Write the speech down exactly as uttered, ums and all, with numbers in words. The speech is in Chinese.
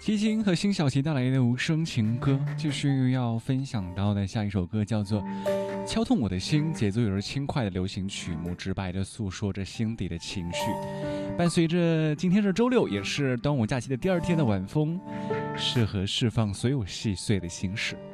齐秦和辛晓琪带来的无声情歌，继续要分享到的下一首歌叫做《敲痛我的心》，节奏有着轻快的流行曲目，直白地诉说着心底的情绪。伴随着今天是周六，也是端午假期的第二天的晚风，适合释放所有细碎的心事。